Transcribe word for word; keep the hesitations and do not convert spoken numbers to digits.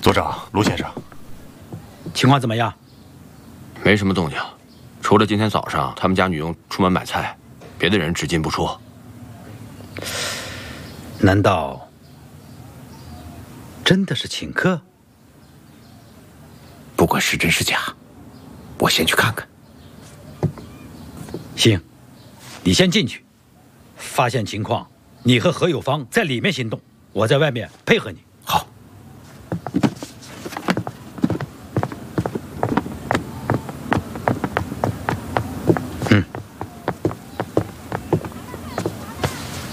所长，卢先生， 情况怎么样？ 没什么动静，除了今天早上他们家女佣出门买菜，别的人只进不出。 难道真的是请客？ 不管是真是假，我先去看看。 行，你先进去，发现情况，你和何有芳在里面行动，我在外面配合你。